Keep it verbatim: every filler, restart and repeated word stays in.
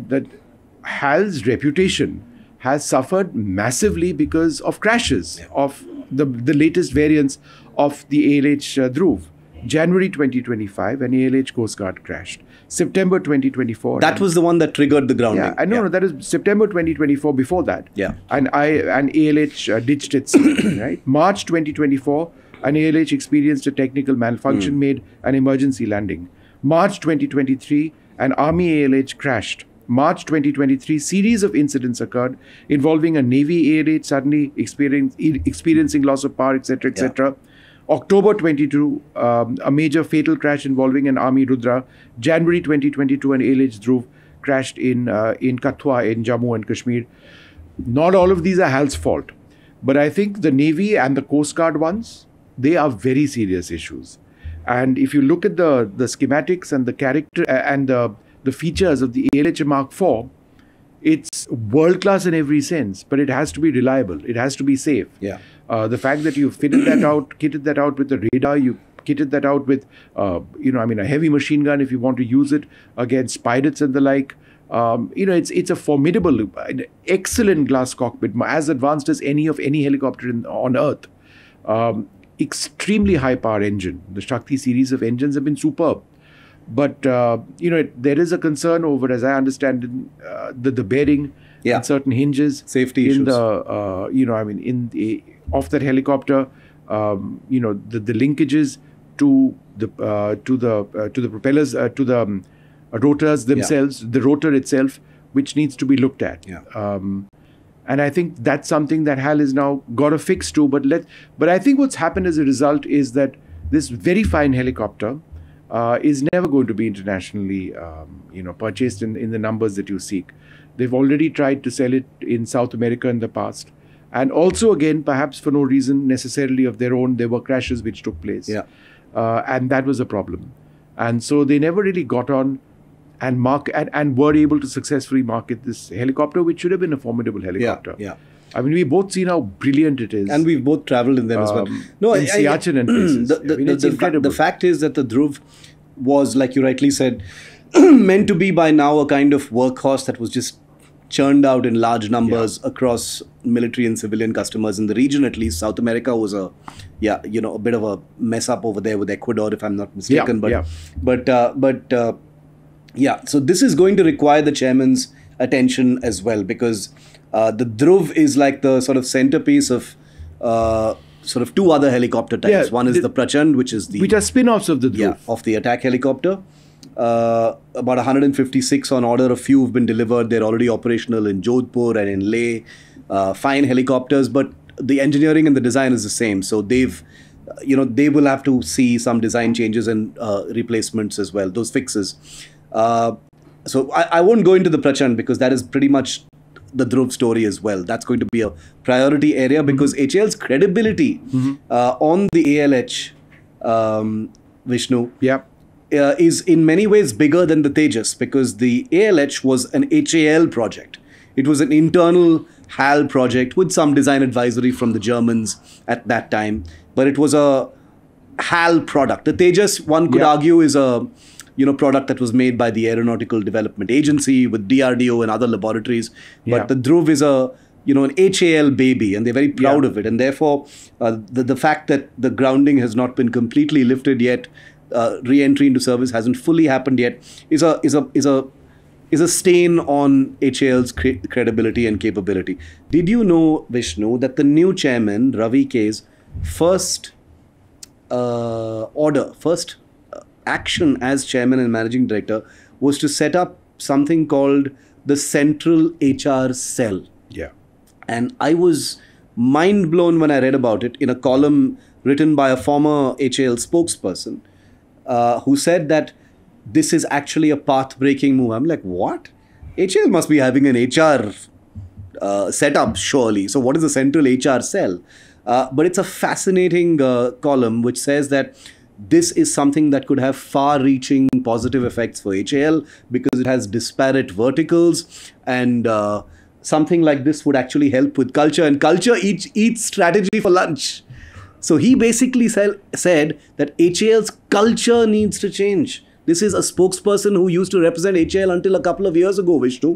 that HAL's reputation has suffered massively because of crashes yeah. of the, the latest variants of the A L H uh, Dhruv. January twenty twenty-five, an A L H Coast Guard crashed. September twenty twenty-four. That was the one that triggered the grounding. Yeah, I know, yeah. no, that is September twenty twenty-four. Before that, yeah, and I and A L H uh, ditched its right. March twenty twenty-four, an A L H experienced a technical malfunction, mm. made an emergency landing. March twenty twenty-three, an Army A L H crashed. March twenty twenty-three, series of incidents occurred involving a Navy A L H suddenly experience, experiencing loss of power, et cetera, et cetera. Yeah. October twenty-two, um, a major fatal crash involving an Army Rudra. January twenty twenty-two, an A L H Dhruv crashed in uh, in Kathua in Jammu and Kashmir. Not all of these are HAL's fault, but I think the Navy and the Coast Guard ones, they are very serious issues. And if you look at the the schematics and the character uh, and the the features of the A L H Mark four, it's world class in every sense, but it has to be reliable. It has to be safe. Yeah. Uh, the fact that you fitted that out, kitted that out with the radar, you kitted that out with, uh, you know, I mean, a heavy machine gun if you want to use it against pirates and the like. Um, you know, it's it's a formidable, an excellent glass cockpit, as advanced as any of any helicopter in, on Earth. Um, extremely high power engine. The Shakti series of engines have been superb. But, uh, you know, it, there is a concern over, as I understand, uh, the, the bearing yeah. and certain hinges. Safety in issues. the, uh, you know, I mean, in the, of that helicopter, um, you know, the, the linkages to the, uh, to the, uh, to the propellers, uh, to the um, rotors themselves, yeah. the rotor itself, which needs to be looked at. Yeah. Um, and I think that's something that HAL has now got a fix to. But let, but I think what's happened as a result is that this very fine helicopter Uh, is never going to be internationally, um, you know, purchased in, in the numbers that you seek. They've already tried to sell it in South America in the past. And also, again, perhaps for no reason necessarily of their own, there were crashes which took place. Yeah. Uh, and that was a problem. And so they never really got on and, mark, and, and were able to successfully market this helicopter, which should have been a formidable helicopter. Yeah, yeah. I mean, we've both seen how brilliant it is. And we've both travelled in them um, as well. No, in I, Siachen I, and places. The, the, I mean, the, it's the, incredible. Fa the fact is that the Dhruv was, like you rightly said, meant to be by now a kind of workhorse that was just churned out in large numbers yeah. across military and civilian customers in the region. At least South America was a, yeah, you know, a bit of a mess up over there with Ecuador, if I'm not mistaken. Yeah, but, yeah. but, uh, but, uh, yeah. So this is going to require the chairman's attention as well, because uh, the Dhruv is like the sort of centerpiece of uh, sort of two other helicopter types. Yeah, One is the, the Prachand, which is the... Which are spin-offs of the Dhruv. Yeah, of the attack helicopter. Uh, about one hundred fifty-six on order. A few have been delivered. They're already operational in Jodhpur and in Leh. Uh, fine helicopters, but the engineering and the design is the same. So they've, you know, they will have to see some design changes and uh, replacements as well, those fixes. Uh, so I, I won't go into the Prachand because that is pretty much the Dhruv story as well. That's going to be a priority area because mm-hmm. H A L's credibility mm-hmm. uh, on the A L H, um, Vishnu, yeah. uh, is in many ways bigger than the Tejas because the A L H was an H A L project. It was an internal HAL project with some design advisory from the Germans at that time, but it was a HAL product. The Tejas, one could yeah. argue, is a you know, product that was made by the Aeronautical Development Agency with D R D O and other laboratories. But yeah. the Dhruv is a, you know, an H A L baby and they're very proud yeah. of it. And therefore, uh, the, the fact that the grounding has not been completely lifted yet, uh, re-entry into service hasn't fully happened yet, is a, is a, is a, is a stain on H A L's cre credibility and capability. Did you know, Vishnu, that the new chairman, Ravi K's first uh, order, first action as chairman and managing director was to set up something called the Central H R Cell. Yeah. And I was mind blown when I read about it in a column written by a former H A L spokesperson uh, who said that this is actually a path-breaking move. I'm like, what? H A L must be having an H R uh, setup, surely. So what is the Central H R Cell? Uh, but it's a fascinating uh, column which says that this is something that could have far-reaching positive effects for H A L because it has disparate verticals and uh, something like this would actually help with culture. And culture eats, eats strategy for lunch. So he basically said that H A L's culture needs to change. This is a spokesperson who used to represent H A L until a couple of years ago, Vishnu.